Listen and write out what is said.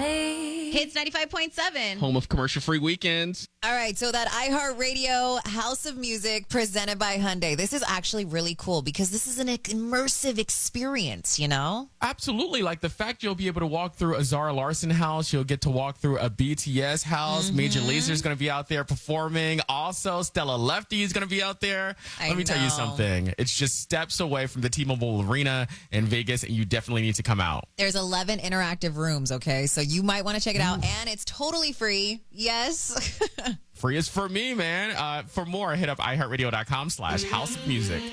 me. Hits 95.7. Home of commercial-free weekends. All right, so that iHeartRadio House of Music presented by Hyundai. This is actually really cool because this is an immersive experience, you know? Absolutely. Like the fact you'll be able to walk through a Zara Larson house. You'll get to walk through a BTS house. Major Lazer is going to be out there performing. Also, Stella Lefty is going to be out there. Let me tell you something. It's just steps away from the T-Mobile Arena in Vegas, and you definitely need to come out. There's 11 interactive rooms, okay? So you might want to check it out, and it's totally free. Yes. Free is for me, man. For more, hit up iHeartRadio.com/House of Music.